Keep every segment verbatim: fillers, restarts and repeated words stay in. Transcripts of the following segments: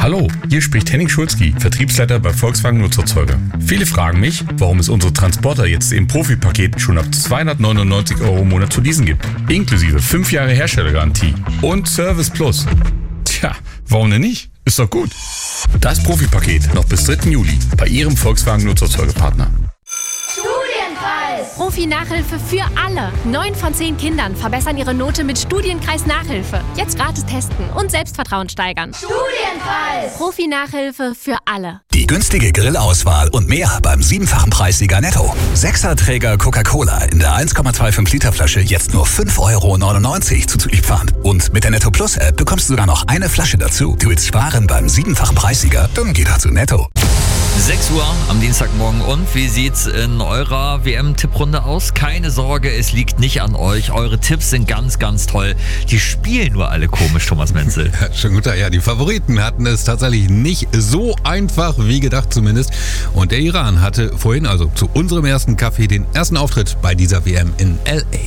Hallo, hier spricht Henning Schulzki, Vertriebsleiter bei Volkswagen Nutzerzeuger. Viele fragen mich, warum es unsere Transporter jetzt im Profi-Paket schon ab zweihundertneunundneunzig Euro im Monat zu leasen gibt. Inklusive fünf Jahre Herstellergarantie und Service Plus. Tja, warum denn nicht? Ist doch gut. Das Profi-Paket noch bis dritten Juli bei Ihrem Volkswagen Nutzerzeugerpartner. Profi-Nachhilfe für alle. Neun von zehn Kindern verbessern ihre Note mit Studienkreis-Nachhilfe. Jetzt gratis testen und Selbstvertrauen steigern. Studienkreis! Profi-Nachhilfe für alle. Die günstige Grillauswahl und mehr beim siebenfachen Preissieger Netto. Sechserträger Coca-Cola in der eins Komma fünfundzwanzig Liter Flasche jetzt nur fünf Euro neunundneunzig zuzüglich Pfand. Und mit der Netto Plus App bekommst du sogar noch eine Flasche dazu. Du willst sparen beim siebenfachen Preissieger? Dann geh doch zu Netto. sechs Uhr am Dienstagmorgen. Und wie sieht's in eurer W M-Tipprunde aus? Keine Sorge, es liegt nicht an euch. Eure Tipps sind ganz, ganz toll. Die spielen nur alle komisch, Thomas Menzel. Ja, schönen guten Tag. Ja, die Favoriten hatten es tatsächlich nicht so einfach wie gedacht zumindest. Und der Iran hatte vorhin, also zu unserem ersten Kaffee, den ersten Auftritt bei dieser W M in L A.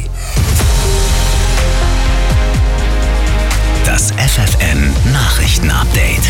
Das F F N-Nachrichten-Update.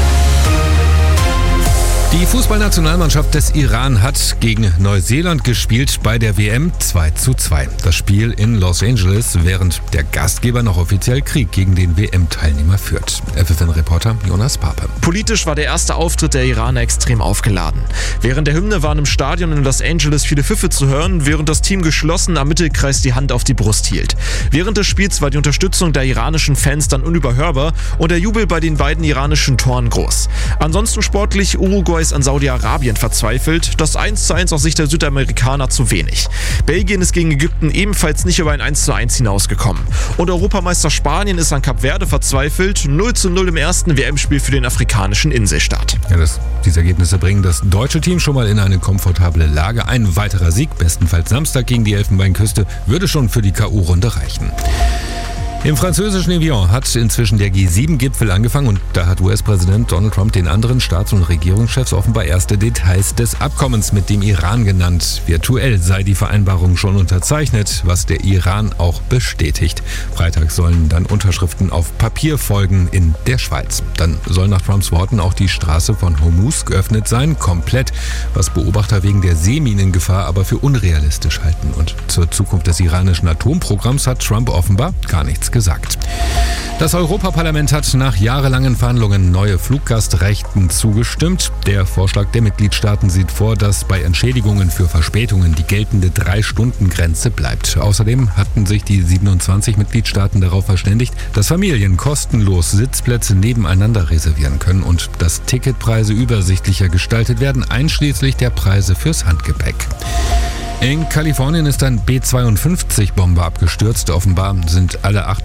Die Fußballnationalmannschaft des Iran hat gegen Neuseeland gespielt bei der W M zwei zu zwei. Das Spiel in Los Angeles, während der Gastgeber noch offiziell Krieg gegen den W M-Teilnehmer führt. F F N-Reporter Jonas Pape. Politisch war der erste Auftritt der Iraner extrem aufgeladen. Während der Hymne waren im Stadion in Los Angeles viele Pfiffe zu hören, während das Team geschlossen am Mittelkreis die Hand auf die Brust hielt. Während des Spiels war die Unterstützung der iranischen Fans dann unüberhörbar und der Jubel bei den beiden iranischen Toren groß. Ansonsten sportlich Uruguay an Saudi-Arabien verzweifelt, das eins zu eins aus Sicht der Südamerikaner zu wenig. Belgien ist gegen Ägypten ebenfalls nicht über ein eins zu eins hinausgekommen. Und Europameister Spanien ist an Kap Verde verzweifelt, null zu null im ersten W M-Spiel für den afrikanischen Inselstaat. Ja, das, diese Ergebnisse bringen das deutsche Team schon mal in eine komfortable Lage. Ein weiterer Sieg, bestenfalls Samstag gegen die Elfenbeinküste, würde schon für die K O-Runde reichen. Im französischen Evian hat inzwischen der G sieben Gipfel angefangen und da hat U S-Präsident Donald Trump den anderen Staats- und Regierungschefs offenbar erste Details des Abkommens mit dem Iran genannt. Virtuell sei die Vereinbarung schon unterzeichnet, was der Iran auch bestätigt. Freitag sollen dann Unterschriften auf Papier folgen in der Schweiz. Dann soll nach Trumps Worten auch die Straße von Hormuz geöffnet sein, komplett, was Beobachter wegen der Seeminengefahr aber für unrealistisch halten. Und zur Zukunft des iranischen Atomprogramms hat Trump offenbar gar nichts gesagt. Das Europaparlament hat nach jahrelangen Verhandlungen neue Fluggastrechten zugestimmt. Der Vorschlag der Mitgliedstaaten sieht vor, dass bei Entschädigungen für Verspätungen die geltende drei-Stunden-Grenze bleibt. Außerdem hatten sich die siebenundzwanzig Mitgliedstaaten darauf verständigt, dass Familien kostenlos Sitzplätze nebeneinander reservieren können und dass Ticketpreise übersichtlicher gestaltet werden, einschließlich der Preise fürs Handgepäck. In Kalifornien ist ein B zweiundfünfzig Bomber abgestürzt. Offenbar sind alle acht